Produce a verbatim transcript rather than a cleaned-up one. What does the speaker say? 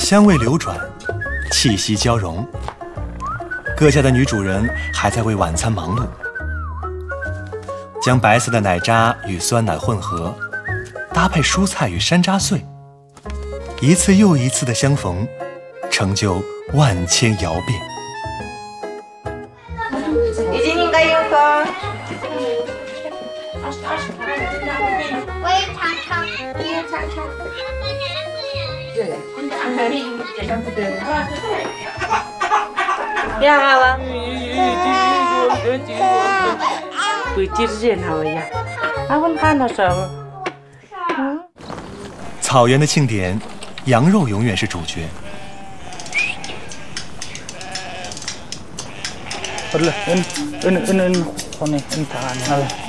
香味流转，气息交融。各家的女主人还在为晚餐忙碌，将白色的奶渣与酸奶混合，搭配蔬菜与山楂碎，一次又一次的相逢，成就万千窑变。 이진인가요? 我也尝尝，你也尝尝。 呀，我不接见他呀，啊，我看到什么？ 草原的庆典，羊肉永远是主角。 Udah, ini, ini, ini, ini, ini, ini tangannya.